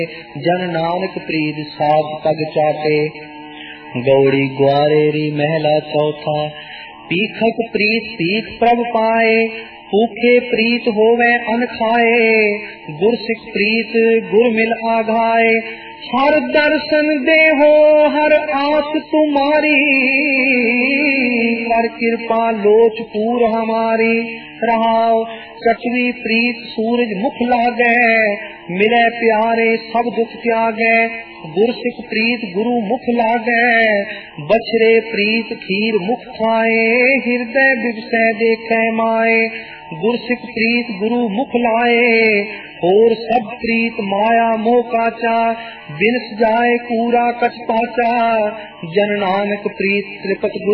जन नानक प्रीत साध तग चाटे। गौड़ी ग्वारेरी महला चौथा, पीखक प्रीत सीख प्रभ पाए, भूखे प्रीत होवे अन खाए, गुरसिख प्रीत गुर मिल आघाए। हर दर्शन दे हो हर आस तुम्हारी, कर कृपा लोच पूर हमारी। रहाओ कटवी प्रीत सूरज मुख लागे, मिले प्यारे सब दुख त्यागे। गुरसिख प्रीत गुरु मुख लागे, बछरे प्रीत खीर मुख खाए, हृदय बिगसै देखे माए। गुरसिख प्रीत गुरु मुख लाए, और सब प्रीत माया मोह काचा, बिनस जाए कूड़ा कछ पाचा। जन नानक प्रीत त्रिपत